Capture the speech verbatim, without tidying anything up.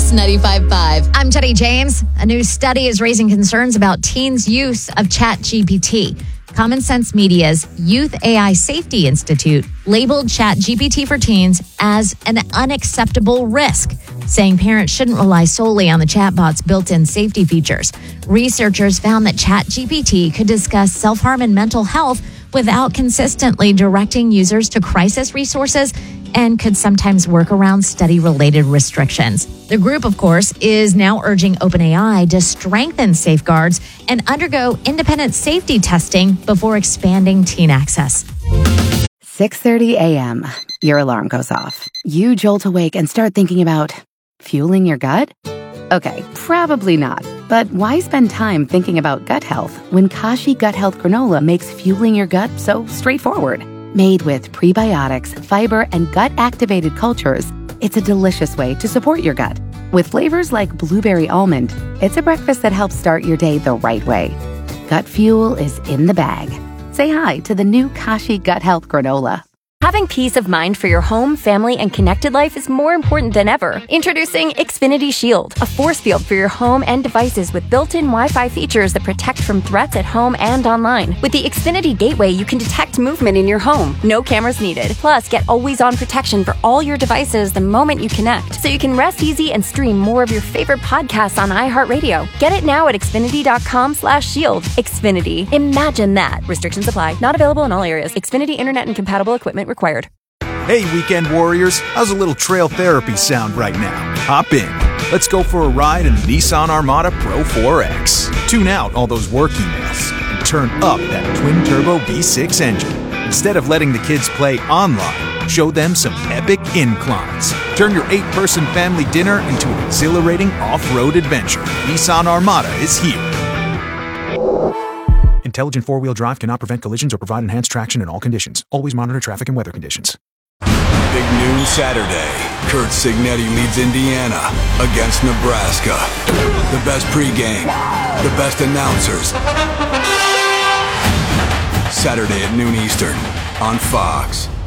Mix ninety-five point five. I'm Teddy James. A new study is raising concerns about teens' use of ChatGPT. Common Sense Media's Youth A I Safety Institute labeled ChatGPT for teens as an unacceptable risk, saying parents shouldn't rely solely on the chatbot's built-in safety features. Researchers found that ChatGPT could discuss self-harm and mental health without consistently directing users to crisis resources and could sometimes work around study-related restrictions. The group, of course, is now urging OpenAI to strengthen safeguards and undergo independent safety testing before expanding teen access. six thirty a.m. Your alarm goes off. You jolt awake and start thinking about fueling your gut? Okay, probably not. But why spend time thinking about gut health when Kashi Gut Health Granola makes fueling your gut so straightforward? Made with prebiotics, fiber, and gut-activated cultures, it's a delicious way to support your gut. With flavors like blueberry almond, it's a breakfast that helps start your day the right way. Gut fuel is in the bag. Say hi to the new Kashi Gut Health Granola. Having peace of mind for your home, family, and connected life is more important than ever. Introducing Xfinity Shield, a force field for your home and devices with built-in Wi-Fi features that protect from threats at home and online. With the Xfinity Gateway, you can detect movement in your home. No cameras needed. Plus, get always-on protection for all your devices the moment you connect, so you can rest easy and stream more of your favorite podcasts on iHeartRadio. Get it now at Xfinity.com slash shield. Xfinity. Imagine that. Restrictions apply. Not available in all areas. Xfinity Internet and compatible equipment required. Hey, weekend warriors, how's a little trail therapy sound right now? Hop in. Let's go for a ride in the Nissan Armada Pro four X. Tune out all those work emails and turn up that twin-turbo V six engine. Instead of letting the kids play online, show them some epic inclines. Turn your eight-person family dinner into an exhilarating off-road adventure. Nissan Armada is here. Intelligent four-wheel drive cannot prevent collisions or provide enhanced traction in all conditions. Always monitor traffic and weather conditions. Big noon Saturday. Kurt Signetti leads Indiana against Nebraska. The best pregame, the best announcers. Saturday at noon Eastern on Fox.